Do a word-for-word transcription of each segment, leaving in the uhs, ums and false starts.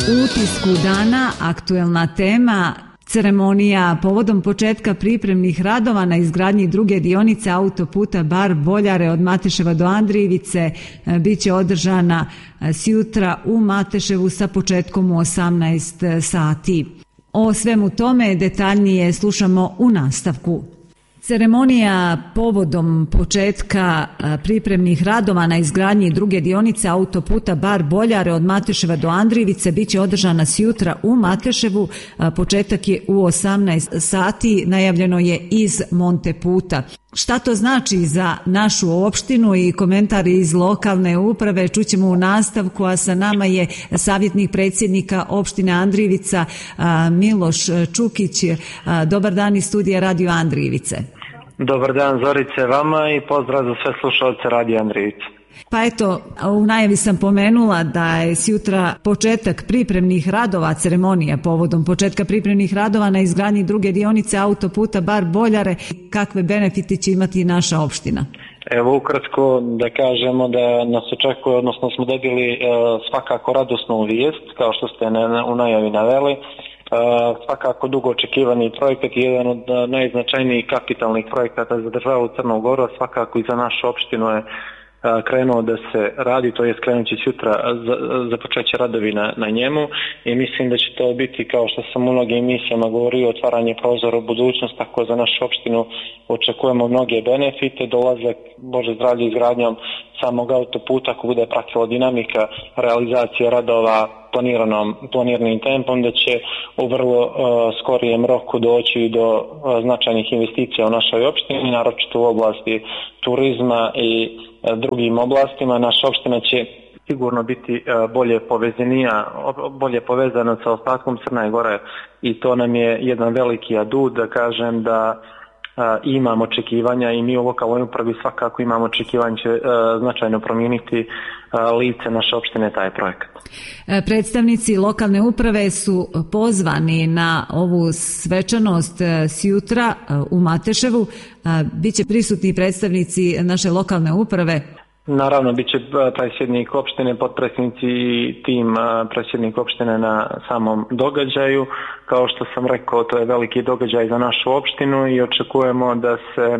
utisku dana aktuelna tema ceremonija povodom početka pripremnih radova na izgradnji druge dionice autoputa Bar-Boljare od Mateševa do Andrijevice bit će održana sjutra u Mateševu sa početkom u osamnaest sati. O svemu tome detaljnije slušamo u nastavku. Ceremonija povodom početka pripremnih radova na izgradnji druge dionice autoputa Bar-Boljare od Mateševa do Andrijevice bit će održana sjutra u Mateševu. Početak je u osamnaest sati, najavljeno je iz Monteputa. Šta to znači za našu opštinu i komentari iz lokalne uprave čućemo u nastavku, a sa nama je savjetnik predsjednika opštine Andrijevica Miloš Čukić. Dobar dan iz studija Radio Andrijevice. Dobar dan Zorice vama i pozdrav za sve slušalce Radio Andrijevice. Pa eto, u najavi sam pomenula da je sjutra početak pripremnih radova, ceremonija povodom početka pripremnih radova na izgradnji druge dionice autoputa Bar-Boljare. Kakve benefiti će imati naša opština? Evo ukratko da kažemo da nas očekuje, odnosno smo dobili e, svakako radosnu vijest, kao što ste ne, u najavi naveli. Uh, svakako dugo očekivani projekat je jedan od najznačajnijih kapitalnih projekata za državu Crnu Goru, svakako i za našu opštinu je uh, krenuo da se radi, to je krenut će sutra za, za počeće radovi na, na njemu i mislim da će to biti, kao što sam u mnogim emisijama govorio, otvaranje prozora u budućnost, tako za našu opštinu očekujemo mnoge benefite, dolazak Bože zdravlje izgradnjom samog autoputa ako bude pratila dinamika realizacije radova planiranom, planiranim tempom, da će u vrlo uh, skorijem roku doći do uh, značajnih investicija u našoj opštini, naročito u oblasti turizma i uh, drugim oblastima. Naša opština će sigurno biti uh, bolje povezanija, bolje povezana sa ostatkom Crne Gore i to nam je jedan veliki adut, da kažem da Uh, imamo očekivanja i mi u lokalnoj upravi svakako imamo očekivanje će uh, značajno promijeniti uh, lice naše opštine taj projekat. Predstavnici lokalne uprave su pozvani na ovu svečanost sjutra u Mateševu. Biće prisutni predstavnici naše lokalne uprave. Naravno, bit će predsjednik opštine, potpredsjednici i tim predsjednik opštine na samom događaju. Kao što sam rekao, to je veliki događaj za našu opštinu i očekujemo da se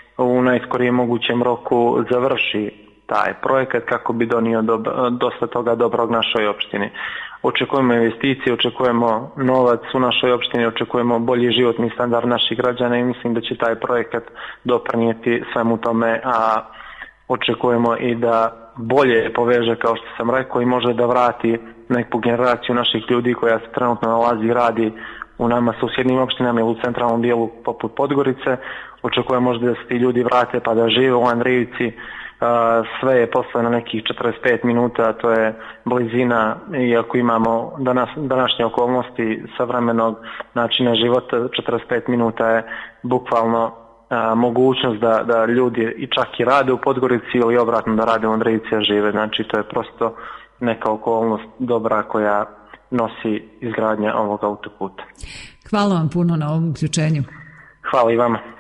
u najskorijem mogućem roku završi taj projekat kako bi donio do, dosta toga dobrog našoj opštini. Očekujemo investicije, očekujemo novac u našoj opštini, očekujemo bolji životni standard naših građana i mislim da će taj projekat doprinijeti svemu tome, a očekujemo i da bolje poveže, kao što sam rekao, i može da vrati neku generaciju naših ljudi koja se trenutno nalazi i radi u nama susjednim opštinama ili u centralnom dijelu poput Podgorice. Očekujemo možda da se ti ljudi vrate pa da žive u Andrijevici. Sve je posle na nekih četrdeset pet minuta, to je blizina, iako imamo danas, današnje okolnosti savremenog načina života, četrdeset pet minuta je bukvalno A, mogućnost da, da ljudi i čak i rade u Podgorici ili obratno da rade u Andrijevici, a žive. Znači to je prosto neka okolnost dobra koja nosi izgradnja ovog autoputa. Hvala vam puno na ovom uključenju. Hvala i vama.